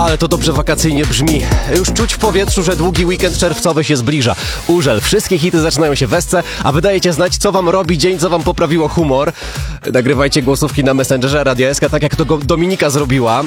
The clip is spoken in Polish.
Ale to dobrze wakacyjnie brzmi. Już czuć w powietrzu, że długi weekend czerwcowy się zbliża. Urzel, wszystkie hity zaczynają się w Esce, a wy dajecie znać, co wam robi dzień, co wam poprawiło humor. Nagrywajcie głosówki na Messengerze Radia SK, tak jak to Dominika zrobiła.